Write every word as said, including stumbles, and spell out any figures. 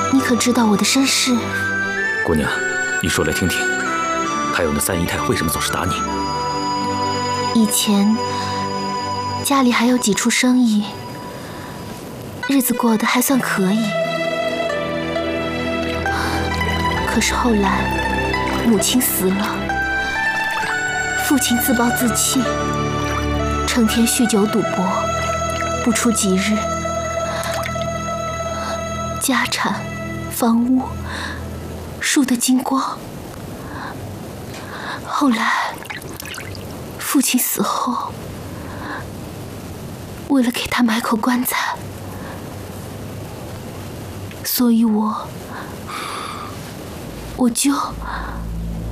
你可知道我的身世？ 姑娘，你说来听听。还有那三姨太为什么总是打你？ 以前家里还有几处生意，日子过得还算可以。可是后来母亲死了，父亲自暴自弃，成天酗酒赌博，不出几日，家产、房屋输得精光。后来父亲死后，为了给他买口棺材，所以我我就